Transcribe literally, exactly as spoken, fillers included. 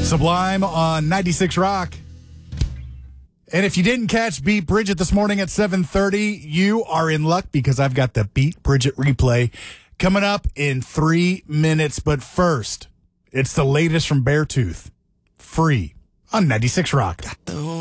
Sublime on ninety-six Rock. And if you didn't catch Beat Bridget this morning at seven thirty, you are in luck because I've got the Beat Bridget replay coming up in three minutes. But first, it's the latest from Beartooth. Free on ninety-six Rock.